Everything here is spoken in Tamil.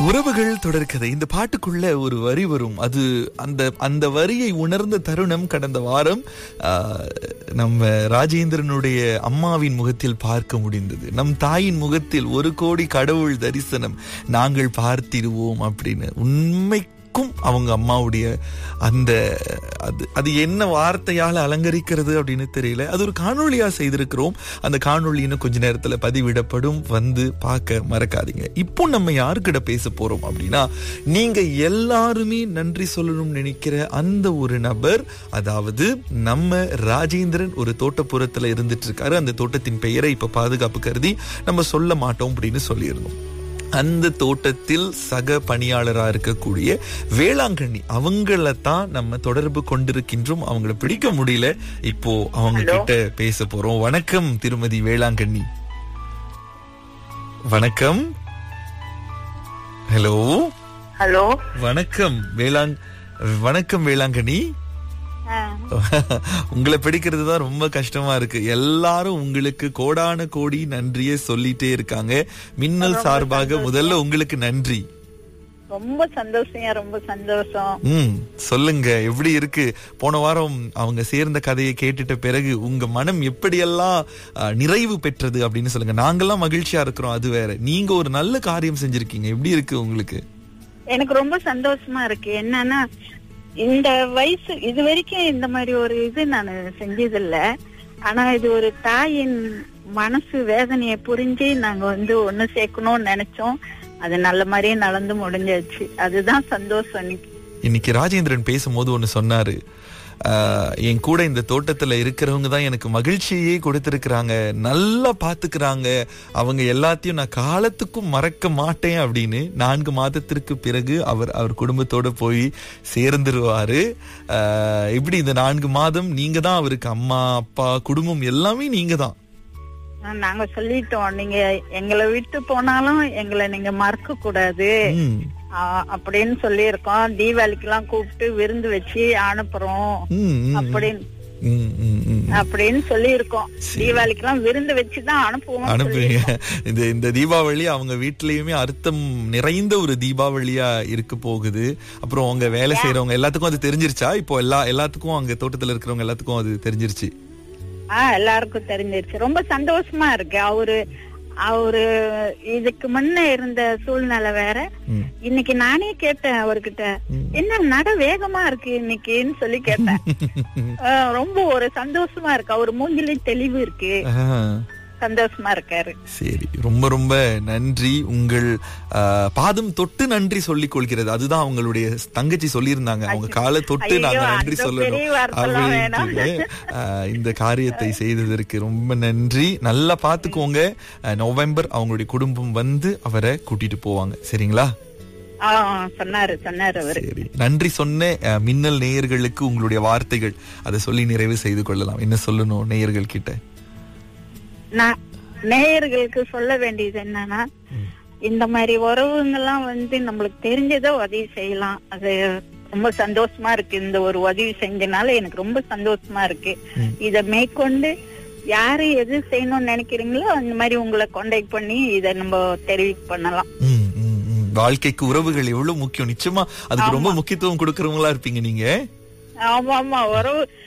உறவுகள் தொடர்கதை. இந்த பாட்டுக்குள்ள ஒரு வரி வரும். அது அந்த வரியை உணர்ந்த தருணம் கடந்த வாரம் நம்ம ராஜேந்திரனுடைய அம்மாவின் முகத்தில் பார்க்க முடிந்தது. நம் தாயின் முகத்தில் 1 கோடி கடவுள் தரிசனம் நாங்கள் பார்த்திடுவோம் அப்படின்னு. உண்மைக்கும் அவங்க அம்மாவுடைய அது என்ன வார்த்தையால அலங்கரிக்கிறது அப்படின்னு தெரியல. அது ஒரு காணொளியா செய்திருக்கிறோம். அந்த காணொளி இன்னும் கொஞ்ச நேரத்துல பதிவிடப்படும். வந்து பார்க்க மறக்காதீங்க. இப்போ நம்ம யாருக்கிட்ட பேச போறோம் அப்படின்னா, நீங்க எல்லாருமே நன்றி சொல்லணும்னு நினைக்கிற அந்த ஒரு நபர். அதாவது நம்ம ராஜேந்திரன் ஒரு தோட்டப்புறத்துல இருந்துட்டு இருக்காரு. அந்த தோட்டத்தின் பெயரை இப்ப பாதுகாப்பு கருதி நம்ம சொல்ல மாட்டோம் அப்படின்னு சொல்லியிருந்தோம். அந்த தோட்டத்தில் சக பணியாளரா இருக்கக்கூடிய வேளாங்கண்ணி அவங்களத்தான் நம்ம தொடர்பு கொண்டிருக்கின்றோம். அவங்கள பிடிக்க முடியல. இப்போ அவங்க கிட்ட பேச போறோம். வணக்கம் திருமதி வேளாங்கண்ணி. வணக்கம். Hello hello. வணக்கம் வணக்கம் வேளாங்கண்ணி. உங்களை பிடிக்கிறது தான் ரொம்ப கஷ்டமா இருக்கு. எல்லாரும் உங்களுக்கு கோடான கோடி நன்றியே சொல்லிட்டே இருக்காங்க. மின்னல் சார்பாக முதல்ல உங்களுக்கு நன்றி. ரொம்ப சந்தோஷம், ரொம்ப சந்தோஷம். சொல்லுங்க, எப்படி இருக்கு? போன வாரம் அவங்க சேர்ந்த கதையை கேட்டுட்ட பிறகு உங்க மனம் எப்படியெல்லாம் நிறைவு பெற்றது அப்படின்னு சொல்லுங்க. நாங்கெல்லாம் மகிழ்ச்சியா இருக்கிறோம். அது வேற, நீங்க ஒரு நல்ல காரியம் செஞ்சிருக்கீங்க. எப்படி இருக்கு உங்களுக்கு? எனக்கு ரொம்ப சந்தோஷமா இருக்கு. என்னன்னா, இந்த வயசு இது வரைக்கும் இந்த மாதிரி ஒரு இது நான் செஞ்சதில்ல. ஆனா இது ஒரு தாயின் மனசு வேதனையை புரிஞ்சு நாங்க ஒண்ணு சேர்க்கணும்னு நினைச்சோம். அது நல்ல மாதிரியே நடந்து முடிஞ்சாச்சு. அதுதான் சந்தோஷம். இன்னைக்கு ராஜேந்திரன் பேசும்போது ஒண்ணு சொன்னாரு. என் கூட இந்த தோட்டத்துல இருக்கிறவங்க தான் எனக்கு மகிழ்ச்சியே கொடுத்திருக்கிறாங்க, நல்லா பாத்துக்கிறாங்க, அவங்க எல்லாத்தையும் நான் காலத்துக்கும் மறக்க மாட்டேன் அப்படின்னு. 4 மாதத்திற்கு பிறகு அவர் குடும்பத்தோட போய் சேர்ந்துருவாரு. இப்படி இந்த 4 மாதம் நீங்க தான் அவருக்கு அம்மா, அப்பா, குடும்பம் எல்லாமே நீங்க தான். நாங்க சொல்லிட்டோம், நீங்க எங்களை விட்டு போனாலும் எங்களை நீங்க மறக்க கூடாது அப்படின்னு சொல்லி இருக்கோம். தீபாவளிக்கு எல்லாம் கூப்பிட்டு விருந்து வச்சு அனுப்புறோம் அப்படின்னு சொல்லி இருக்கோம். தீபாவளிக்கு எல்லாம் விருந்து வச்சுதான் அனுப்புவீங்க. இந்த தீபாவளி அவங்க வீட்லயுமே அர்த்தம் நிறைந்த ஒரு தீபாவளியா இருக்க போகுது. அப்புறம் அவங்க வேலை செய்யறவங்க எல்லாத்துக்கும் அது தெரிஞ்சிருச்சா? இப்போ எல்லாத்துக்கும் அங்க தோட்டத்துல இருக்கிறவங்க எல்லாத்துக்கும் அது தெரிஞ்சிருச்சு. எல்லாருக்கும் தெரிஞ்சிருச்சு. ரொம்ப சந்தோஷமா இருக்கு. அவரு இதுக்கு முன்ன இருந்த சூழ்நிலை வேற. இன்னைக்கு நானே கேட்டேன் அவர்கிட்ட, என்ன நட வேகமா இருக்கு இன்னைக்குன்னு சொல்லி கேட்டேன். ரொம்ப ஒரு சந்தோஷமா இருக்கு. அவர் மூஞ்சிலே தெளிவு இருக்கு. சந்தோஷமா இருக்காரு. சரி, ரொம்ப ரொம்ப நன்றி. உங்கள் பாதம் தொட்டு நன்றி சொல்லிக் கொள்கிறது. அதுதான் அவங்களுடைய தங்கச்சி சொல்லியிருந்தாங்க. அவங்க காலை தொட்டு நாங்க நன்றி சொல்லணும் அப்படின்னு. இந்த காரியத்தை செய்ததற்கு ரொம்ப நன்றி. நல்லா பாத்துக்கோங்க. நவம்பர் அவங்களுடைய குடும்பம் வந்து அவரை கூட்டிட்டு போவாங்க. சரிங்களா? சொன்னாரு அவரு. நன்றி சொன்ன மின்னல் நேயர்களுக்கு உங்களுடைய வார்த்தைகள் அதை சொல்லி நிறைவு செய்து கொள்ளலாம். என்ன சொல்லணும் நேயர்கள் கிட்ட? நேயர்களுக்கு சொல்ல வேண்டியது என்னன்னா, இந்த மாதிரி உறவுங்கெல்லாம் நம்மளுக்கு தெரிஞ்சதை உதவி செய்யலாம். அது ரொம்ப சந்தோஷமா இருக்கு. இந்த ஒரு உதவி செஞ்சனால எனக்கு ரொம்ப சந்தோஷமா இருக்கு. இத மேற்கொண்டு யாரு எது செய்யணும்னு நினைக்கிறீங்களோ அந்த மாதிரி உங்களை கான்டாக்ட் பண்ணி இத நம்ம தெரிவிக்க பண்ணலாம். வாழ்க்கைக்கு உறவுகள் எவ்வளவு முக்கியம். நிச்சயமா அதுக்கு ரொம்ப முக்கியத்துவம் கொடுக்கறவங்களா இருப்பீங்க நீங்க. ஆமா, உறவு